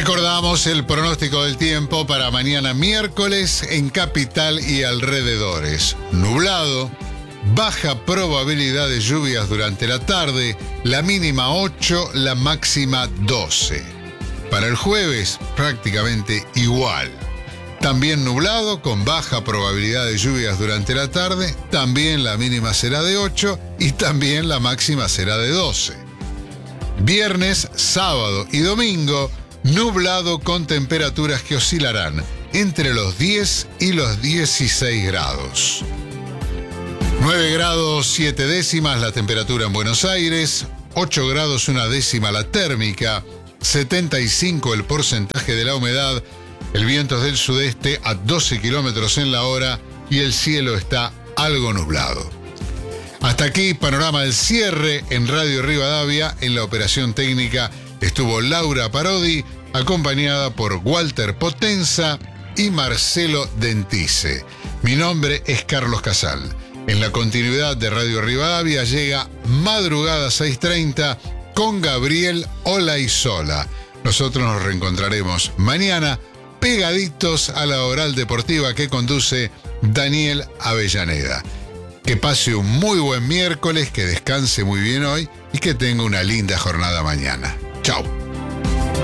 Recordamos el pronóstico del tiempo para mañana miércoles en capital y alrededores. Nublado, baja probabilidad de lluvias durante la tarde, la mínima 8, la máxima 12. Para el jueves, prácticamente igual. También nublado, con baja probabilidad de lluvias durante la tarde, también la mínima será de 8 y también la máxima será de 12. Viernes, sábado y domingo, nublado con temperaturas que oscilarán entre los 10 y los 16 grados. 9 grados 7 décimas la temperatura en Buenos Aires, 8 grados 1 décima la térmica, 75 el porcentaje de la humedad, el viento es del sudeste a 12 kilómetros en la hora y el cielo está algo nublado. Hasta aquí, panorama del cierre en Radio Rivadavia. En la operación técnica estuvo Laura Parodi, acompañada por Walter Potenza y Marcelo Dentice. Mi nombre es Carlos Casal. En la continuidad de Radio Rivadavia llega Madrugada 6:30 con Gabriel Olaizola. Nosotros nos reencontraremos mañana pegaditos a la oral deportiva que conduce Daniel Avellaneda. Que pase un muy buen miércoles, que descanse muy bien hoy y que tenga una linda jornada mañana. Chau.